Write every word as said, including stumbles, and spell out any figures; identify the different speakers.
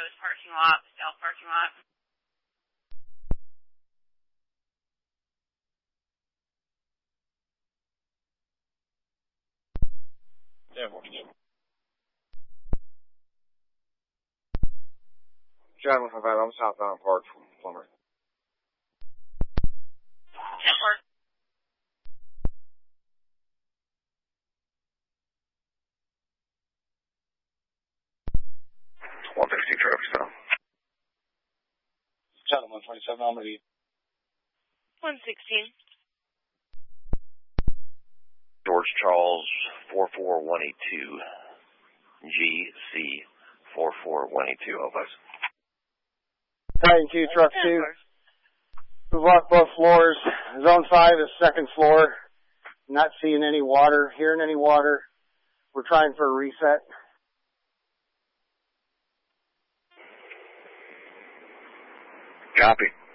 Speaker 1: Rose parking lot, the south parking lot.
Speaker 2: ten forty-two.
Speaker 3: John one five five, I'm southbound Park from Plummer.
Speaker 1: ten four.
Speaker 3: one sixty truck, so.
Speaker 2: Channel one twenty-seven, I'm ready.
Speaker 1: one sixteen.
Speaker 3: George Charles, four four one eight two. G C four four one eight two, Elvis.
Speaker 4: Titan two, truck two. We've locked both floors. Zone five is second floor. Not seeing any water, hearing any water. We're trying for a reset.
Speaker 3: Copy.